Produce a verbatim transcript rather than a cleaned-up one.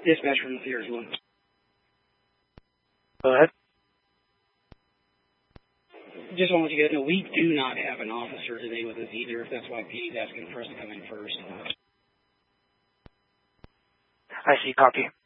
Dispatch from the Sierra one. Go ahead. Just want to let you guys know, we do not have an officer today with us either. That's why P D's asking for us to come in first. I see. Copy.